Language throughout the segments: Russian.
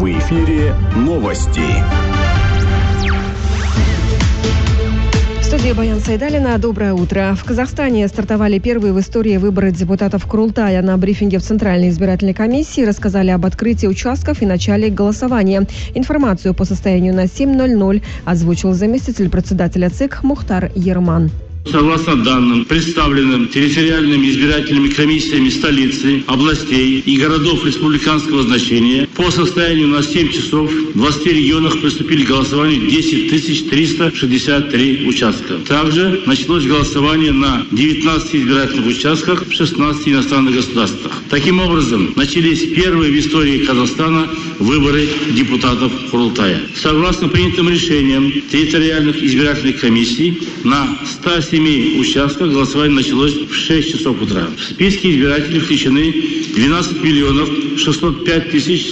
В эфире новости. В студии Баян Сайдалина. Доброе утро. В Казахстане стартовали первые в истории выборы депутатов Курултая. На брифинге в Центральной избирательной комиссии рассказали об открытии участков и начале голосования. Информацию по состоянию на 7:00 озвучил заместитель председателя ЦИК Мухтар Ерман. Согласно данным, представленным территориальными избирательными комиссиями столицы, областей и городов республиканского значения, по состоянию на 7 часов в 20 регионах приступили к голосованию 10 363 участка. Также началось голосование на 19 избирательных участках в 16 иностранных государствах. Таким образом, начались первые в истории Казахстана выборы депутатов Курултая. Согласно принятым решениям территориальных избирательных комиссий, на 107 участках голосование началось в 6 часов утра. В списке избирателей включены 12 миллионов 605 тысяч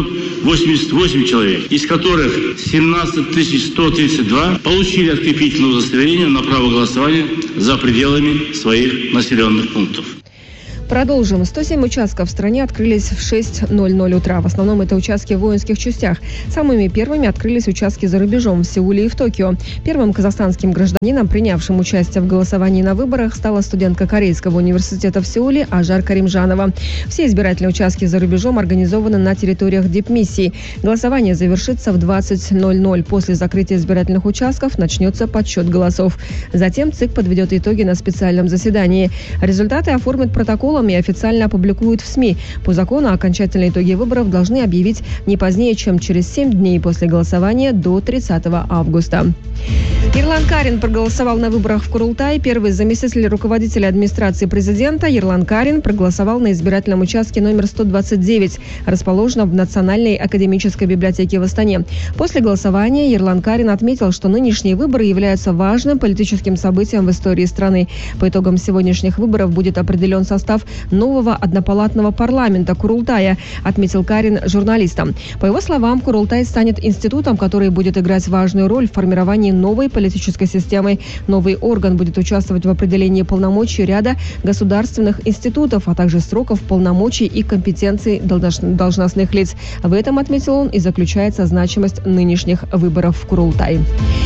788 человек, из которых 17 132 получили открепительное удостоверение на право голосования за пределами своих населенных пунктов. Продолжим. 107 участков в стране открылись в 6:00 утра. В основном это участки в воинских частях. Самыми первыми открылись участки за рубежом в Сеуле и в Токио. Первым казахстанским гражданином, принявшим участие в голосовании на выборах, стала студентка Корейского университета в Сеуле Ажар Каримжанова. Все избирательные участки за рубежом организованы на территориях дипмиссий. Голосование завершится в 20:00. После закрытия избирательных участков начнется подсчет голосов. Затем ЦИК подведет итоги на специальном заседании. Результаты оформят протокол и официально опубликуют в СМИ. По закону окончательные итоги выборов должны объявить не позднее, чем через 7 дней после голосования до 30 августа. Ерлан Карин проголосовал на выборах в Курултай. Первый заместитель руководителя администрации президента Ерлан Карин проголосовал на избирательном участке номер 129, расположенном в Национальной академической библиотеке в Астане. После голосования Ерлан Карин отметил, что нынешние выборы являются важным политическим событием в истории страны. По итогам сегодняшних выборов будет определен состав нового однопалатного парламента Курултая, отметил Карин журналистам. По его словам, Курултай станет институтом, который будет играть важную роль в формировании новой политической системы. Новый орган будет участвовать в определении полномочий ряда государственных институтов, а также сроков полномочий и компетенций должностных лиц. В этом, отметил он, и заключается значимость нынешних выборов в Курултай.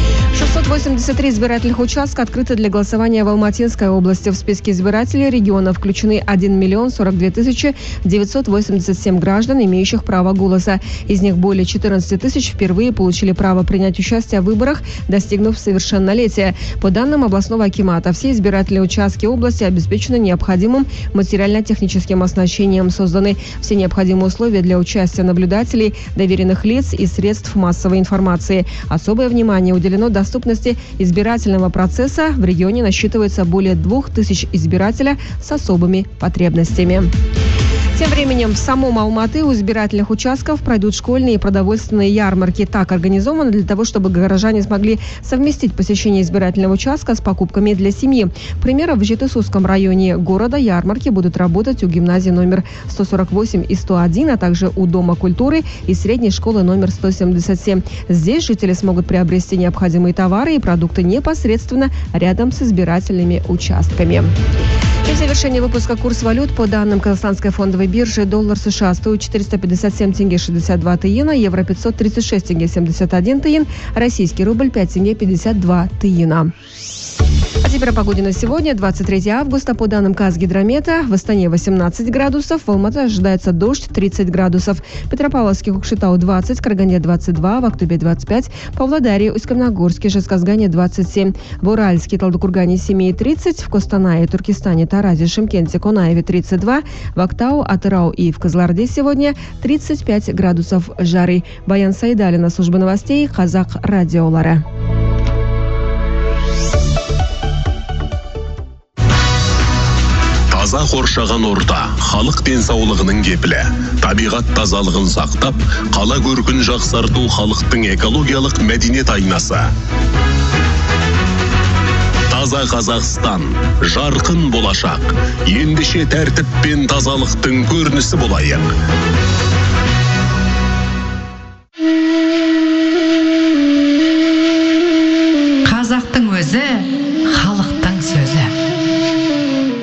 683 избирательных участка открыты для голосования в Алматинской области. В списке избирателей региона включены 1 042 987 граждан, имеющих право голоса. Из них более 14 тысяч впервые получили право принять участие в выборах, достигнув совершеннолетия. По данным областного акимата, все избирательные участки области обеспечены необходимым материально-техническим оснащением, созданы все необходимые условия для участия наблюдателей, доверенных лиц и средств массовой информации. Особое внимание уделено доступности избирательного процесса. В регионе насчитывается более 2000 избирателей с особыми потребностями. Тем временем в самом Алматы у избирательных участков пройдут школьные и продовольственные ярмарки. Так организовано для того, чтобы горожане смогли совместить посещение избирательного участка с покупками для семьи. К примеру, в Жетысусском районе города ярмарки будут работать у гимназии номер 148 и 101, а также у Дома культуры и средней школы номер 177. Здесь жители смогут приобрести необходимые товары и продукты непосредственно рядом с избирательными участками. И в завершении выпуска курс валют. По данным Казахстанской фондовой биржи, доллар США стоит 457 тенге 62 тиына, евро 536 тенге 71 тиын, российский рубль 5 тенге 52 тиына. А теперь о погоде на сегодня, 23 августа. По данным Казгидромета, в Астане 18 градусов, в Алматы ожидается дождь 30 градусов, в Петропавловске, Кокшетау 20, Карагане 22, в Актубе 25, в Павлодаре, Усть-Каменогорске, Жезказгане 27, в Уральске, Талдыкургане, Семее 30, в Костанае, Туркестане, Таразе, Шымкенте, Конаеве 32, в Актау, Атырау и в Кызылорде сегодня 35 градусов жары. Баян Сайдалина, служба новостей, Казах радиолары. Таза қоршаған орта, халық денсаулығының кепілі. Табиғат тазалығын сақтап, қала көркін жақсарту халықтың экологиялық мәдениет айнасы. Таза Қазақстан, жарқын болашақ. Ендеше тәртіп пен тазалықтың көрінісі болайық.